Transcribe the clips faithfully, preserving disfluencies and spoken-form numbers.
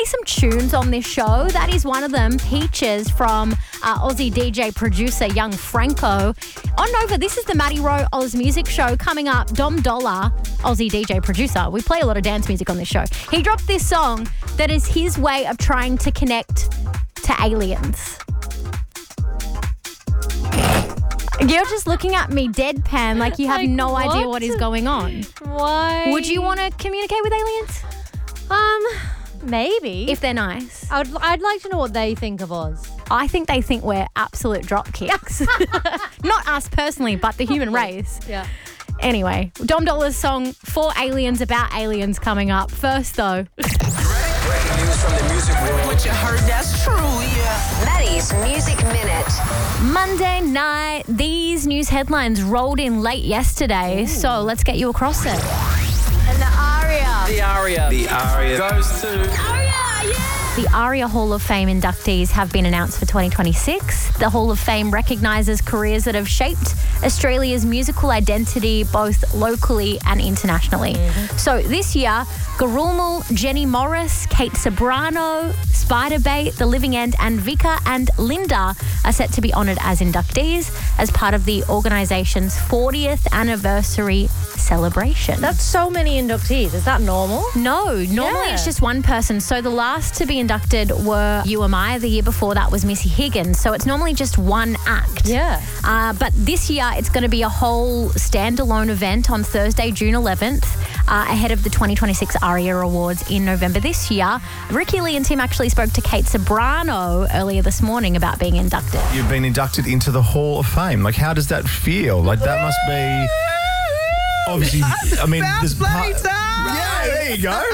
some tunes on this show. That is one of them, Peaches from uh, Aussie D J producer Young Franco. On Nova, this is the Maddie Rowe Oz Music Show. Coming up, Dom Dollar, Aussie D J producer. We play a lot of dance music on this show. He dropped this song that is his way of trying to connect to aliens. You're just looking at me deadpan like you have Like no what? idea what is going on. Why? Would you want to communicate with aliens? Um, maybe. If they're nice. I would, I'd like to know what they think of us. I think they think we're absolute drop kicks. Not us personally, but the human race. Yeah. Anyway, Dom Dollar's song for aliens about aliens coming up. First, though. Breaking news from the music world. What you heard, that's true, yeah. Maddie's Music Minute. Monday night, these news headlines rolled in late yesterday, Ooh. so let's get you across it. And the aria. The aria. The aria goes to... Aria, yeah! The ARIA Hall of Fame inductees have been announced for twenty twenty-six. The Hall of Fame recognises careers that have shaped Australia's musical identity both locally and internationally. Mm-hmm. So this year, Garulmal, Jenny Morris, Kate Ceberano, Spiderbait, The Living End and Vika and Linda are set to be honoured as inductees as part of the organisation's fortieth anniversary celebration. That's so many inductees. Is that normal? No, normally Yeah. it's just one person. So the last to be inducted were You Am I. The year before that was Missy Higgins. So it's normally just one act. Yeah. Uh, but this year it's going to be a whole standalone event on Thursday, June eleventh, uh, ahead of the twenty twenty-six ARIA Awards in November this year. Ricky Lee and Tim actually spoke to Kate Ceberano earlier this morning about being inducted. You've been inducted into the Hall of Fame. Like, how does that feel? Like, that must be... Obviously, I mean... there's bloody part- time. Yeah, there you go.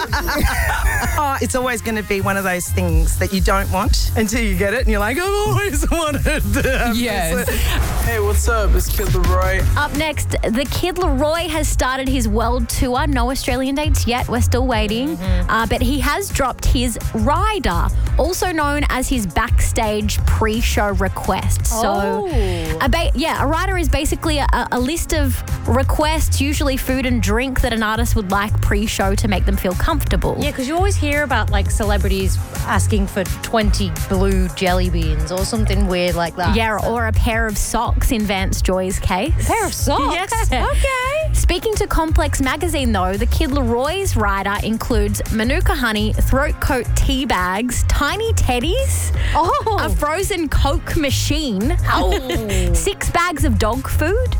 Oh, it's always going to be one of those things that you don't want until you get it, and you're like, I've always wanted to have Yes. this. Hey, what's up? It's Kid Leroy. Up next, the Kid Leroy has started his world tour. No Australian dates yet. We're still waiting. Mm-hmm. Uh, but he has dropped his rider, also known as his backstage pre-show request. So, Oh. a ba- yeah, a rider is basically a, a list of requests, usually food and drink, that an artist would like pre-show to make them feel comfortable. Yeah, because you always hear about like celebrities asking for twenty blue jelly beans or something weird like that. Yeah, or a pair of socks in Vance Joy's case. A pair of socks? Yes. Okay. Speaking to Complex Magazine, though, the Kid Leroy's rider includes Manuka honey, throat coat tea bags, tiny teddies, Oh. a frozen Coke machine, Oh. six bags of dog food.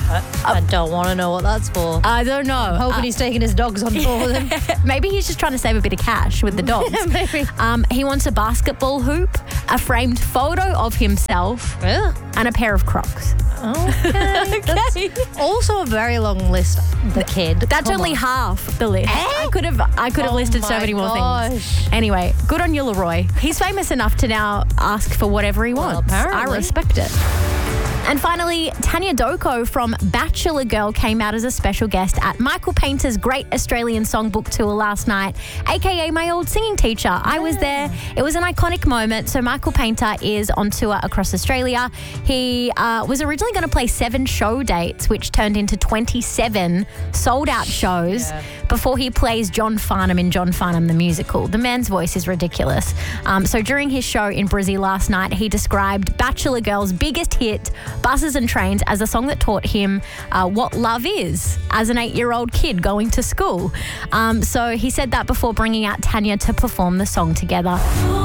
I don't want to know what that's for. I don't know. Hoping Uh, he's taking his dogs on board with him. maybe he's just trying to save a bit of cash with the dogs. Maybe. Um, he wants a basketball hoop, a framed photo of himself, Yeah. and a pair of Crocs. Okay. That's also a very long list. The kid. That's Come only on. half the list. I could have I could have Oh listed so my many more gosh. things. Anyway, good on you, Leroy. He's famous enough to now ask for whatever he Well, wants. I apparently. respect it. And finally, Tanya Doko from Bachelor Girl came out as a special guest at Michael Painter's Great Australian Songbook Tour last night, aka my old singing teacher. I was there. It was an iconic moment. So Michael Painter is on tour across Australia. He uh, was originally going to play seven show dates, which turned into twenty-seven sold-out shows Yeah. before he plays John Farnham in John Farnham the Musical. The man's voice is ridiculous. Um, so during his show in Brizzy last night, he described Bachelor Girl's biggest hit, Buses and Trains, as a song that taught him uh, what love is as an eight-year-old kid going to school. Um, so he said that before bringing out Tanya to perform the song together.